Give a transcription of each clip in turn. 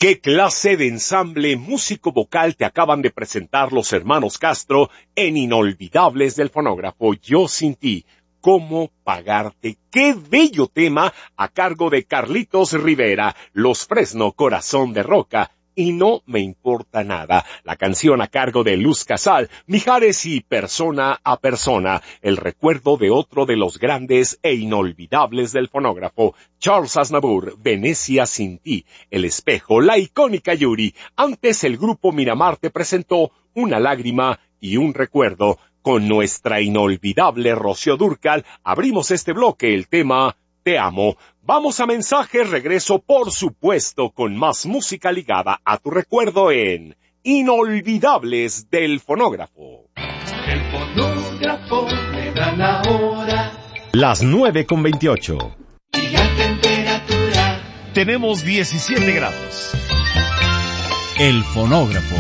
¿Qué clase de ensamble músico-vocal te acaban de presentar los hermanos Castro en Inolvidables del Fonógrafo? Yo sin ti, ¿cómo pagarte? ¡Qué bello tema a cargo de Carlitos Rivera! Los Fresno, Corazón de Roca. Y no me importa nada. La canción a cargo de Luz Casal, Mijares y Persona a Persona. El recuerdo de otro de los grandes e inolvidables del fonógrafo, Charles Aznavour, Venecia sin ti. El Espejo, la icónica Yuri. Antes el grupo Miramar te presentó Una lágrima y un recuerdo. Con nuestra inolvidable Rocío Dúrcal abrimos este bloque, el tema Te amo. Vamos a mensajes, regreso por supuesto con más música ligada a tu recuerdo en Inolvidables del Fonógrafo. El fonógrafo me da la hora. Las 9:28. Y la temperatura. Tenemos 17 grados. El fonógrafo.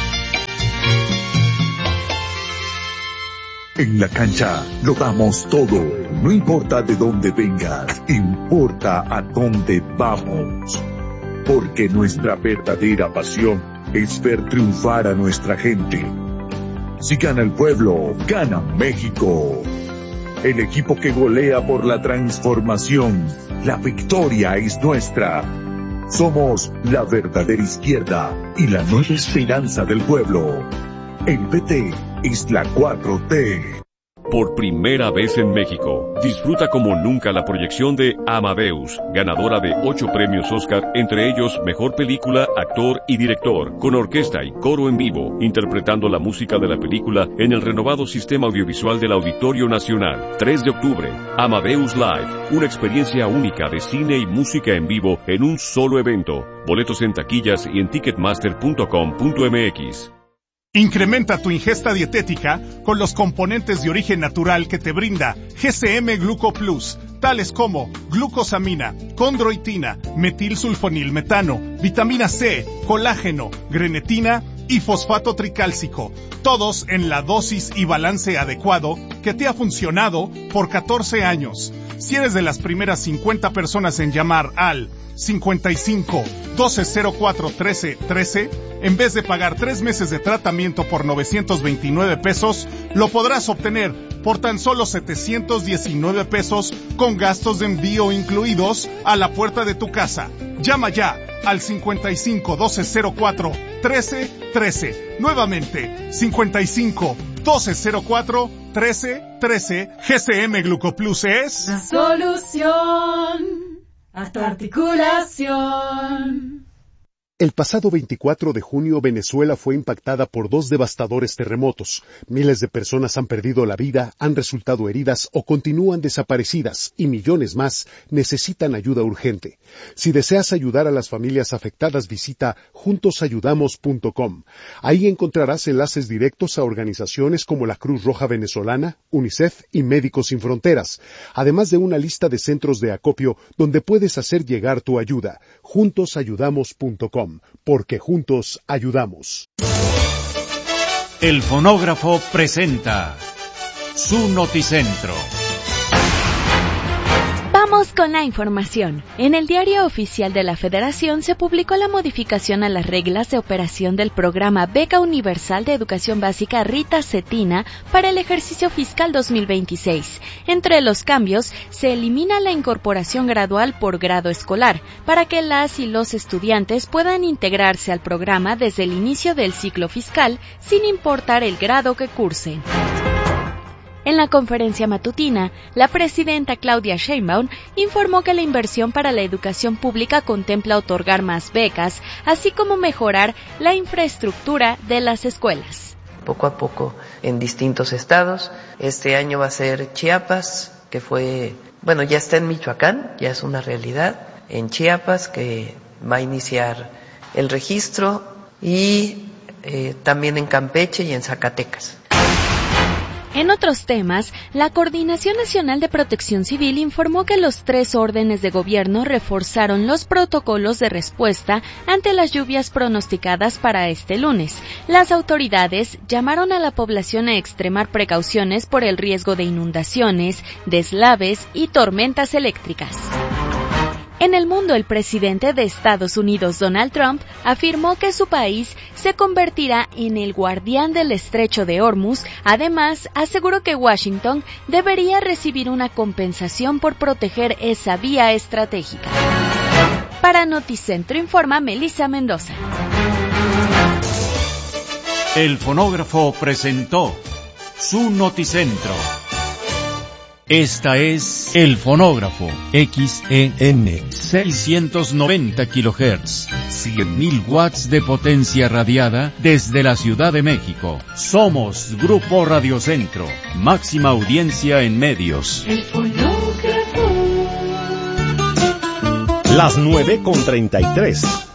En la cancha lo damos todo. No importa de dónde vengas, importa a dónde vamos. Porque nuestra verdadera pasión es ver triunfar a nuestra gente. Si gana el pueblo, gana México. El equipo que golea por la transformación. La victoria es nuestra. Somos la verdadera izquierda y la nueva esperanza del pueblo. El PT es la 4T. Por primera vez en México, disfruta como nunca la proyección de Amadeus, ganadora de 8 premios Oscar, entre ellos Mejor Película, Actor y Director, con orquesta y coro en vivo, interpretando la música de la película en el renovado sistema audiovisual del Auditorio Nacional. 3 de octubre, Amadeus Live, una experiencia única de cine y música en vivo en un solo evento. Boletos en taquillas y en ticketmaster.com.mx. Incrementa tu ingesta dietética con los componentes de origen natural que te brinda GCM Gluco Plus, tales como glucosamina, condroitina, metilsulfonilmetano, vitamina C, colágeno, grenetina y fosfato tricálcico, todos en la dosis y balance adecuado que te ha funcionado por 14 años. Si eres de las primeras 50 personas en llamar al 55 1204 13 13, en vez de pagar 3 meses de tratamiento por 929 pesos, lo podrás obtener por tan solo 719 pesos con gastos de envío incluidos a la puerta de tu casa. Llama ya al 55 1204 13 13. Nuevamente, 55 1204 13 13. GCM Glucoplus es la solución a tu articulación. El pasado 24 de junio, Venezuela fue impactada por 2 devastadores terremotos. Miles de personas han perdido la vida, han resultado heridas o continúan desaparecidas, y millones más necesitan ayuda urgente. Si deseas ayudar a las familias afectadas, visita juntosayudamos.com. Ahí encontrarás enlaces directos a organizaciones como la Cruz Roja Venezolana, UNICEF y Médicos Sin Fronteras, además de una lista de centros de acopio donde puedes hacer llegar tu ayuda. Juntosayudamos.com. Porque juntos ayudamos. El fonógrafo presenta su noticentro. Vamos con la información. En el Diario Oficial de la Federación se publicó la modificación a las reglas de operación del programa Beca Universal de Educación Básica Rita Cetina para el ejercicio fiscal 2026. Entre los cambios, se elimina la incorporación gradual por grado escolar, para que las y los estudiantes puedan integrarse al programa desde el inicio del ciclo fiscal, sin importar el grado que cursen. En la conferencia matutina, la presidenta Claudia Sheinbaum informó que la inversión para la educación pública contempla otorgar más becas, así como mejorar la infraestructura de las escuelas. Poco a poco en distintos estados. Este año va a ser Chiapas, que ya está en Michoacán, ya es una realidad. En Chiapas, que va a iniciar el registro, y también en Campeche y en Zacatecas. En otros temas, la Coordinación Nacional de Protección Civil informó que los 3 órdenes de gobierno reforzaron los protocolos de respuesta ante las lluvias pronosticadas para este lunes. Las autoridades llamaron a la población a extremar precauciones por el riesgo de inundaciones, deslaves y tormentas eléctricas. En el mundo, el presidente de Estados Unidos, Donald Trump, afirmó que su país se convertirá en el guardián del estrecho de Hormuz. Además, aseguró que Washington debería recibir una compensación por proteger esa vía estratégica. Para Noticentro informa Melissa Mendoza. El fonógrafo presentó su Noticentro. Esta es El Fonógrafo, XEN 690 kHz, 100.000 watts de potencia radiada desde la Ciudad de México. Somos Grupo Radio Centro, máxima audiencia en medios. El fonógrafo. Las 9:33.